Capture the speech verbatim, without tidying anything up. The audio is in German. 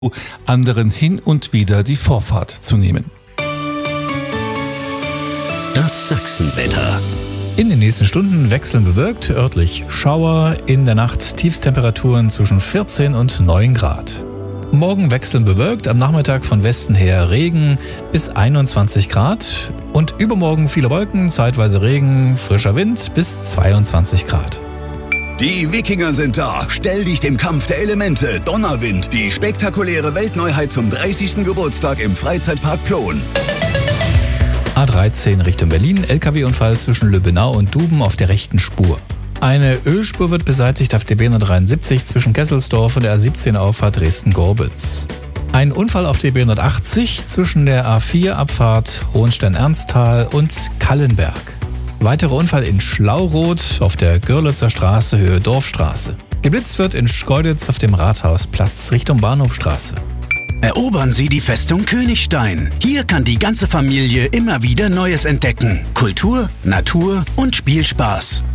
anderen hin und wieder die Vorfahrt zu nehmen. Das Sachsenwetter. In den nächsten Stunden wechseln bewölkt, örtlich Schauer, in der Nacht Tiefstemperaturen zwischen vierzehn und neun Grad. Morgen wechseln bewölkt, am Nachmittag von Westen her Regen bis einundzwanzig Grad und übermorgen viele Wolken, zeitweise Regen, frischer Wind bis zweiundzwanzig Grad. Die Wikinger sind da. Stell dich dem Kampf der Elemente. Donnerwind, die spektakuläre Weltneuheit zum dreißigsten Geburtstag im Freizeitpark Plon. A dreizehn Richtung Berlin, L K W-Unfall zwischen Lübbenau und Duben auf der rechten Spur. Eine Ölspur wird beseitigt auf der B hundertdreiundsiebzig zwischen Kesselsdorf und der A siebzehn Auffahrt Dresden-Gorbitz. Ein Unfall auf der B hundertachtzig zwischen der A vier Abfahrt Hohenstein-Ernsthal und Kallenberg. Weiterer Unfall in Schlauroth auf der Görlitzer Straße Höhe Dorfstraße. Geblitzt wird in Schkeuditz auf dem Rathausplatz Richtung Bahnhofstraße. Erobern Sie die Festung Königstein. Hier kann die ganze Familie immer wieder Neues entdecken. Kultur, Natur und Spielspaß.